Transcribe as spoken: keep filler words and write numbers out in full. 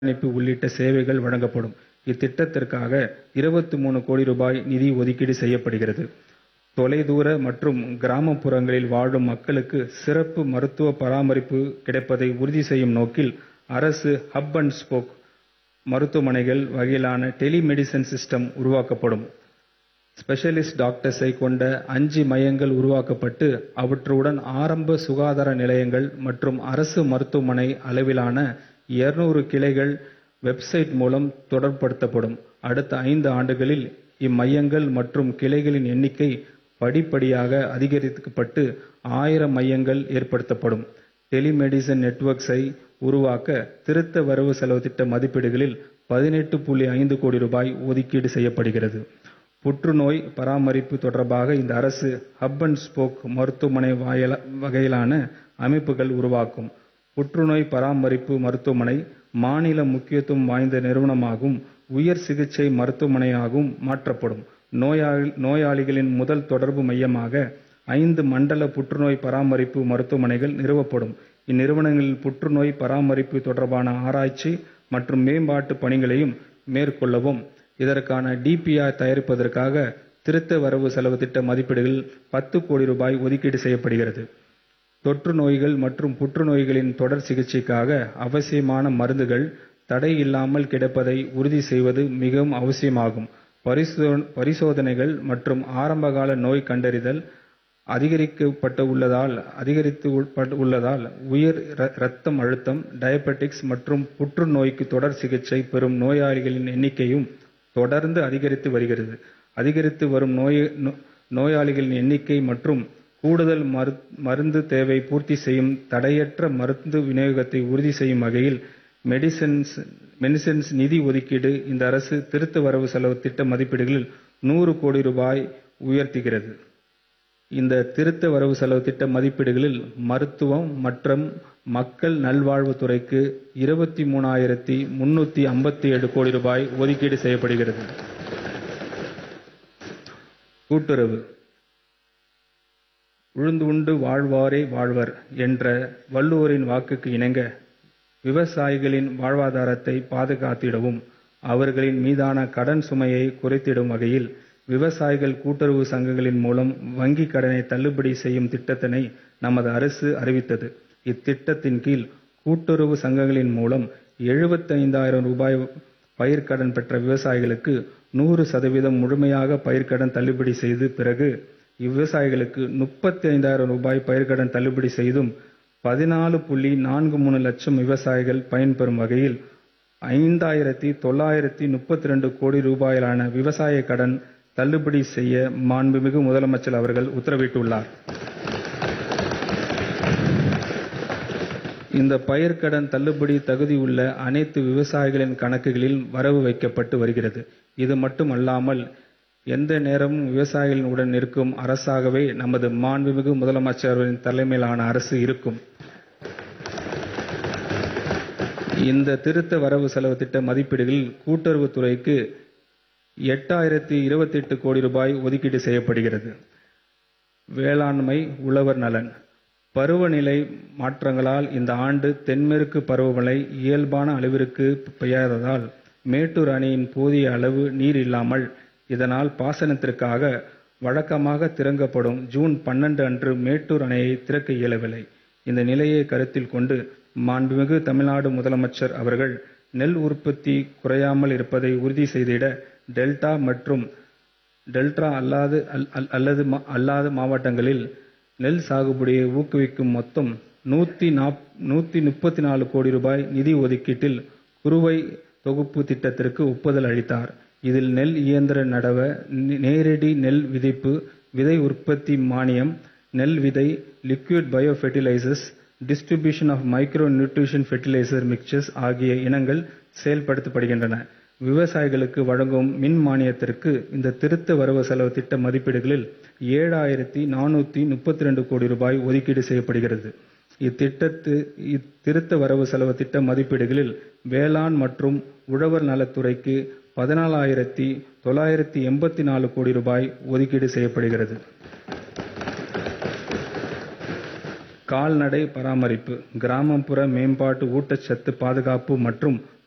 கண்காணிப்பு உள்ளிட்ட சேவைகள் வழங்கப்படும். இத்திட்டத்திற்காக இருபத்தி மூன்று கோடி ரூபாய் நிதி ஒதுக்கீடு செய்யப்படுகிறது. தொலைதூர மற்றும் கிராமப்புறங்களில் வாழும் மக்களுக்கு சிறப்பு மருத்துவ பராமரிப்பு கிடைப்பதை உறுதி செய்யும் நோக்கில் அரசு ஹப் அண்ட் ஸ்போக் மருத்துவமனைகள் வகையிலான டெலிமெடிசின் சிஸ்டம் உருவாக்கப்படும். ஸ்பெஷலிஸ்ட் டாக்டர்ஸை கொண்ட அஞ்சு மையங்கள் உருவாக்கப்பட்டு அவற்றுடன் ஆரம்ப சுகாதார நிலையங்கள் மற்றும் அரசு மருத்துவமனை அளவிலான இருநூறு கிளைகள் வெப்சைட் மூலம் தொடர்படுத்தப்படும். அடுத்த ஐந்து ஆண்டுகளில் இம்மையங்கள் மற்றும் கிளைகளின் எண்ணிக்கை படிப்படியாக அதிகரிக்கப்பட்டு ஆயிரம் மையங்கள் ஏற்படுத்தப்படும். டெலிமெடிசின் நெட்வொர்க்ஸை உருவாக்க திருத்த வரவு செலவு திட்ட மதிப்பீடுகளில் பதினெட்டு புள்ளி ஐந்து கோடி ரூபாய் ஒதுக்கீடு செய்யப்படுகிறது. புற்றுநோய் பராமரிப்பு தொடர்பாக இந்த அரசு ஹப் அண்ட் ஸ்போக் மருத்துவமனை வகையிலான அமைப்புகள் உருவாக்கும். புற்றுநோய் பராமரிப்பு மருத்துவமனை மாநில முக்கியத்துவம் வாய்ந்த நிறுவனமாகவும் உயர் சிகிச்சை மருத்துவமனையாகவும் மாற்றப்படும். நோயாளி நோயாளிகளின் முதல் தொடர்பு மையமாக ஐந்து மண்டல புற்றுநோய் பராமரிப்பு மருத்துவமனைகள் நிறுவப்படும். இந்நிறுவனங்களில் புற்றுநோய் பராமரிப்பு தொடர்பான ஆராய்ச்சி மற்றும் மேம்பாட்டு பணிகளையும் மேற்கொள்ளவும். இதற்கான டிபிஆர் தயாரிப்பதற்காக திருத்த வரவு செலவு திட்ட மதிப்பீடுகள் பத்து கோடி ரூபாய் ஒதுக்கீடு செய்யப்படுகிறது. தொற்று நோய்கள் மற்றும் புற்றுநோய்களின் தொடர் சிகிச்சைக்காக அவசியமான மருந்துகள் தடை இல்லாமல் கிடைப்பதை உறுதி செய்வது மிகவும் அவசியமாகும். பரிசோதனைகள் மற்றும் ஆரம்பகால நோய் கண்டறிதல் அதிகரிக்கப்பட்டு உள்ளதால் அதிகரித்து உள்ளதால் உயர் இரத்த அழுத்தம், டயபெட்டிக்ஸ் மற்றும் புற்றுநோய்க்கு தொடர் சிகிச்சை பெறும் நோயாளிகளின் எண்ணிக்கையும் தொடர்ந்து அதிகரித்து வருகிறது. அதிகரித்து வரும் நோய் நோயாளிகளின் எண்ணிக்கை மற்றும் கூடுதல் மருந்து தேவை பூர்த்தி செய்யும் தடையற்ற மருந்து விநியோகத்தை உறுதி செய்யும் வகையில் மெடிசின்ஸ் மெடிசின்ஸ் நிதி ஒதுக்கீடு இந்த அரசு திருத்த வரவு செலவு திட்ட மதிப்பீடுகளில் நூறு கோடி ரூபாய் உயர்த்துகிறது. இந்த திருத்த வரவு செலவு திட்ட மதிப்பீடுகளில் மருத்துவம் மற்றும் மக்கள் நல்வாழ்வுத்துறைக்கு இருபத்தி மூணாயிரத்தி முன்னூத்தி ஐம்பத்தி ஏழு கோடி ரூபாய் ஒதுக்கீடு செய்யப்படுகிறது. கூட்டுறவு உழுந்து உண்டு வாழ்வாரே வாழ்வர் என்ற வள்ளுவரின் வாக்குக்கு இணங்க விவசாயிகளின் வாழ்வாதாரத்தை பாதுகாத்திடவும் அவர்களின் மீதான கடன் சுமையை குறைத்திடும் வகையில் விவசாயிகள் கூட்டுறவு சங்கங்களின் மூலம் வங்கி கடனை தள்ளுபடி செய்யும் திட்டத்தினை நமது அரசு அறிவித்தது. இத்திட்டத்தின் கீழ் கூட்டுறவு சங்கங்களின் மூலம் எழுபத்தி ஐந்தாயிரம் ரூபாய் பயிர்க்கடன் பெற்ற விவசாயிகளுக்கு நூறு சதவீதம் முழுமையாக பயிர்க்கடன் தள்ளுபடி செய்து பிறகு இவ்விவசாயிகளுக்கு முப்பத்தி ஐந்தாயிரம் ரூபாய் பயிர்க்கடன் தள்ளுபடி செய்தும் பதினாலு புள்ளி நான்கு மூணு லட்சம் விவசாயிகள் பயன்பெறும் வகையில் ஐந்தாயிரத்தி தொள்ளாயிரத்தி முப்பத்தி ரெண்டு கோடி ரூபாயிலான விவசாய கடன் தள்ளுபடி செய்ய மாண்புமிகு முதலமைச்சர் அவர்கள் உத்தரவிட்டுள்ளார். இந்த பயிர்க்கடன் தள்ளுபடி தகுதியுள்ள அனைத்து விவசாயிகளின் கணக்குகளில் வரவு வைக்கப்பட்டு வருகிறது. இது மட்டுமல்லாமல் எந்த நேரமும் விவசாயிகளின் உடன் நிற்கும் அரசாகவே நமது மாண்புமிகு முதலமைச்சரின் தலைமையிலான அரசு இருக்கும். இந்த திருத்த வரவு செலவு திட்ட மதிப்பீடுகளில் கூட்டுறவுத்துறைக்கு எட்டாயிரத்தி இருபத்தி எட்டு கோடி ரூபாய் ஒதுக்கீடு செய்யப்படுகிறது. வேளாண்மை உழவர் நலன் பருவநிலை மாற்றங்களால் இந்த ஆண்டு தென்மேற்கு பருவமழை இயல்பான அளவிற்கு பெய்யாததால் மேட்டூர் அணையின் போதிய அளவு நீர் இல்லாமல் இதனால் பாசனத்திற்காக வழக்கமாக திறக்கப்படும் ஜூன் பன்னிரண்டு அன்று மேட்டூர் அணையை திறக்க இயலவில்லை. இந்த நிலையை கருத்தில் கொண்டு மாண்புமிகு தமிழ்நாடு முதலமைச்சர் அவர்கள் நெல் உற்பத்தி குறையாமல் இருப்பதை உறுதி செய்திட டெல்டா மற்றும் டெல்டா அல்லாது அல்லது அல்லாத மாவட்டங்களில் நெல் சாகுபடியை ஊக்குவிக்கும் மொத்தம் நூத்தி நூத்தி முப்பத்தி நாலு கோடி ரூபாய் நிதி ஒதுக்கீட்டில் குறுவை தொகுப்பு திட்டத்திற்கு ஒப்புதல் அளித்தார். இதில் நெல் இயந்திர நடவ, நேரடி நெல் விதைப்பு, விதை உற்பத்தி மானியம், நெல் விதை, liquid bio fertilisers, distribution of micro nutrition fertiliser mixtures ஆகிய இனங்கள் செயல்படுத்தப்படுகின்றன. விவசாயிகளுக்கு வழங்கும் மின் மானியத்திற்கு இந்த திருத்த வரவு செலவு திட்ட மதிப்பீடுகளில் ஏழாயிரத்தி நானூத்தி முப்பத்தி ரெண்டு கோடி ரூபாய் ஒதுக்கீடு செய்யப்படுகிறது. இத்திட்டத்து இத்திருத்த வரவு செலவு திட்ட மதிப்பீடுகளில் வேளாண் மற்றும் உழவர் நலத்துறைக்கு பதினாலாயிரத்தி தொள்ளாயிரத்தி எண்பத்தி நாலு கோடி ரூபாய் ஒதுக்கீடு செய்யப்படுகிறது. கால்நடை பராமரிப்பு, கிராமப்புற மேம்பாட்டு, ஊட்டச்சத்து பாதுகாப்பு மற்றும்